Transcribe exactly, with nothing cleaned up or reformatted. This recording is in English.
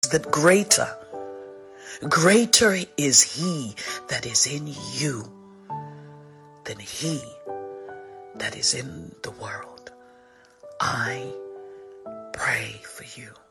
that greater, greater is he that is in you than he that is in the world. I pray for you.